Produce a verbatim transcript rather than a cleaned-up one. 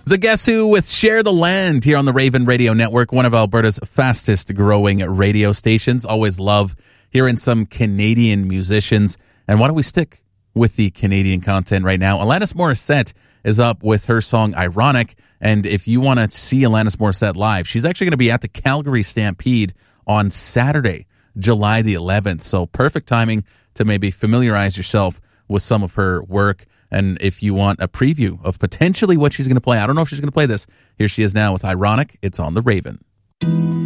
The Guess Who with Share the Land here on the Raven Radio Network, one of Alberta's fastest growing radio stations. Always love hearing some Canadian musicians. And why don't we stick with the Canadian content right now? Alanis Morissette is up with her song Ironic. And if you want to see Alanis Morissette live, she's actually going to be at the Calgary Stampede on Saturday, July the eleventh. So perfect timing to maybe familiarize yourself with some of her work. And if you want a preview of potentially what she's going to play, I don't know if she's going to play this. Here she is now with Ironic. It's on the Raven.